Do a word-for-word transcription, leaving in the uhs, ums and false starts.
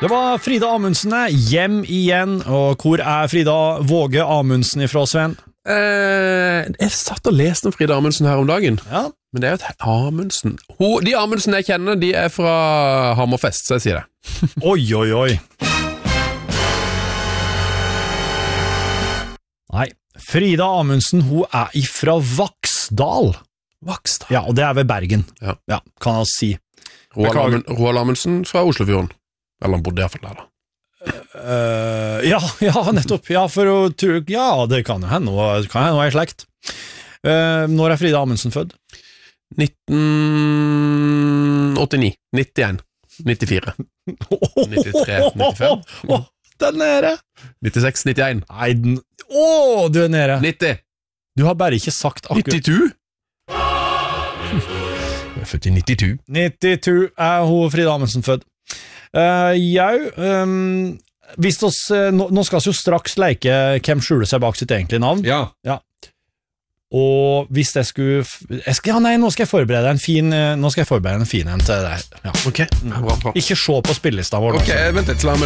Det var Frida Amundsen, hjem igjen, og hvor er Frida Våge Amundsen ifra, Sven? Eh, jeg satt og leste om Frida Amundsen her om dagen, Ja. men det er jo et Amundsen. Hun, de Amundsen jeg kjenner, de er fra Hammerfest, så jeg sier det. Oi, oi, oi. Nei, Frida Amundsen, hun er ifra Vaksdal. Vaksdal. Ja, og det er ved Bergen. Ja. Ja, kan jeg si. Roald, Beklager. Amund, Roald Amundsen fra Oslofjorden. Eller han bodde i hvert fall der da. Uh, ja, ja, nettopp. Ja, for å tro, ja, det kan jo hende noe, det kan hende noe i slekt. Uh, når er Frida Amundsen født? nitten åttini, nittien, nittifire, nittitre, nittifem, Åh, den er nede. nittiseks, nittien, Nei, den, åh, du er nede. nitti, Du har bare ikke sagt akkurat. nittito. Jeg er født i nittito. nittito er hun Frida Amundsen født. Uh, jau, um, hvis oss, uh, nå, nå skal vi jo straks leke hvem skjuler seg bak sitt egentlige navn. Ja. Ja. Og hvis jeg skulle, jeg skal, ja nei, nå skal jeg forberede en fin, uh, nå skal jeg forberede en fin en til deg. Ja. Ok, bra, bra. Ikke se på spillelista vår. Ok, vent litt, la meg